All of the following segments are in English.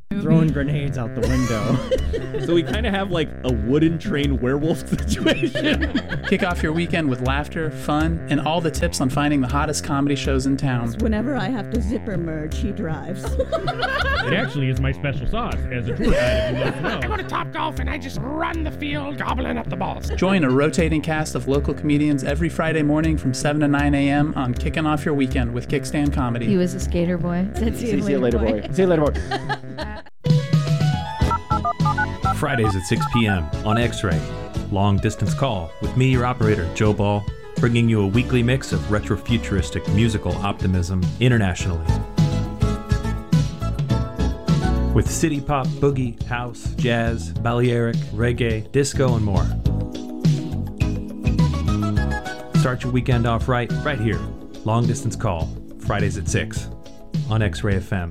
throwing grenades out the window. So we kind of have like a wooden train werewolf situation. Kick off your weekend with laughter, fun, and all the tips on finding the hottest comedy shows in town. Whenever I have to zipper merge, he drives. It actually is my special sauce as a tour guide, if you know. I go to Topgolf and I just run the field, gobbling up the balls. Join a rotating cast of local comedians every Friday morning from 7 to 9 a.m. on Kicking Off Your Weekend with Kickstand Comedy. He was a skater boy. See you later, boy. See you later, boy. Fridays at 6 p.m. on X-Ray. Long Distance Call with me, your operator, Joe Ball, bringing you a weekly mix of retro-futuristic musical optimism internationally. With city pop, boogie, house, jazz, Balearic, reggae, disco, and more. Start your weekend off right here. Long Distance Call, Fridays at 6 on X-Ray FM.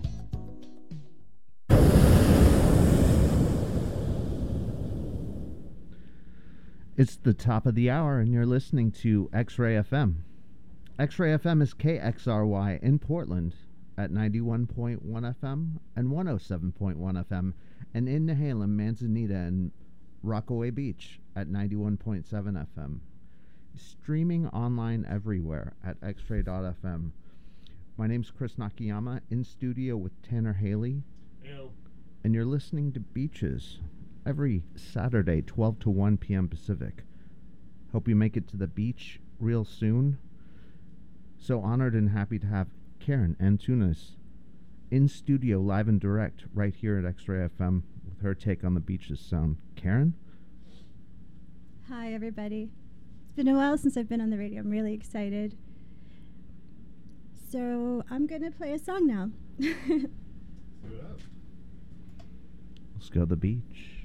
It's the top of the hour, and you're listening to X-Ray FM. X-Ray FM is KXRY in Portland at 91.1 FM and 107.1 FM, and in Nehalem, Manzanita, and Rockaway Beach at 91.7 FM. Streaming online everywhere at xray.fm. My name's Chris Nakayama, in studio with Tanner Haley. Ew. And you're listening to Beaches every Saturday, 12 to 1 p.m. Pacific. Hope you make it to the beach real soon. So honored and happy to have Karen Antunes in studio, live and direct, right here at X-Ray FM with her take on the Beaches sound. Karen? Hi, everybody. It's been a while since I've been on the radio. I'm really excited. So I'm going to play a song now. Let's go to the beach.